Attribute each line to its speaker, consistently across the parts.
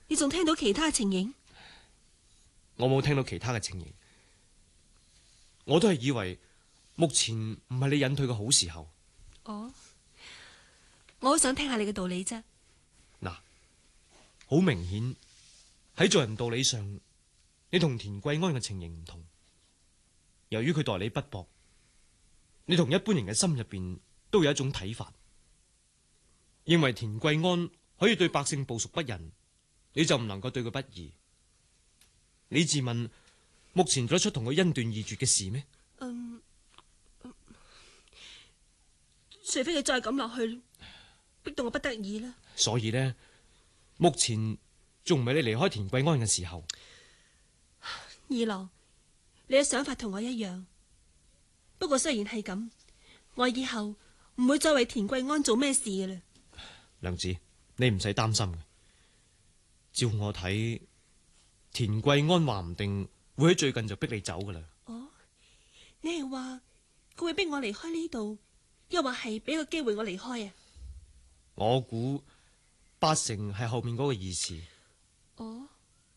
Speaker 1: 你仲聽到其他情形？
Speaker 2: 我冇聽到其他嘅情形，我都係以為目前唔係你隱退嘅好時候。
Speaker 1: 哦，我好想聽下你嘅道理啫。
Speaker 2: 嗱，好明顯喺做人道理上，你同田桂安嘅情形唔同。由於佢待你不薄，你同一般人嘅心入邊都有一種睇法，認為田桂安可以對百姓部屬不仁，你就唔能夠對佢不義。你自問目前做得出同佢恩斷義絕嘅事咩？
Speaker 1: 除非佢再咁落去，逼到我不得已啦。
Speaker 2: 所以呢，目前仲唔係你離開田桂安嘅時候。
Speaker 1: 二郎，你嘅想法同我一樣，不過雖然係咁，我以後唔會再為田桂安做咩事嘅啦。
Speaker 2: 娘子，你唔使擔心嘅。照我睇，田桂安話唔定會喺最近就逼你走噶啦。
Speaker 1: 哦，你係話佢會逼我離開呢度，又或係俾個機會我離開啊？
Speaker 2: 我估八成係後面嗰個意思。
Speaker 1: 哦，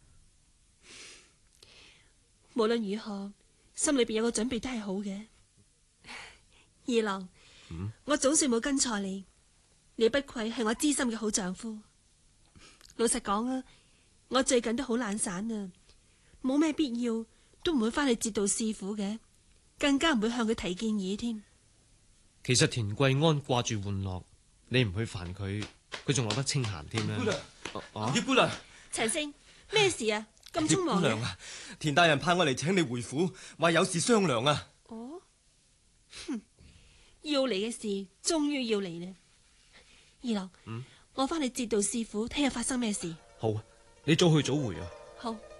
Speaker 1: 無論如何，心裏邊有個準備都係好嘅。二郎，我總算冇跟錯你，你不愧係我知心嘅好丈夫。老實講啊，我最近都好懶散啊，冇咩必要都唔會翻去節度師傅嘅，更加唔會向佢提建議添。
Speaker 2: 其實田桂安掛住玩樂，你唔去煩佢，佢仲落得清閒添啦。
Speaker 3: 葉姑娘，
Speaker 1: 陳勝，咩事啊？咁匆忙嘅。
Speaker 3: 啊，田大人派我嚟請你回府，話有事商量啊。
Speaker 1: 哦，哼，要嚟嘅事終於要嚟啦。二郎，我翻去節度師傅睇下發生咩事。
Speaker 2: 好，你早去早回啊。
Speaker 1: 好。